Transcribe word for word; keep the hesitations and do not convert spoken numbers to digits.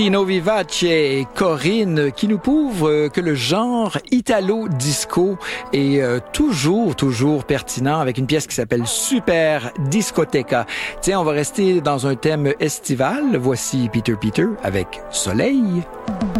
Pino Vivace et Corinne qui nous prouvent que le genre italo-disco est euh, toujours, toujours pertinent avec une pièce qui s'appelle Super Discoteca. Tiens, on va rester dans un thème estival. Voici Peter Peter avec Soleil.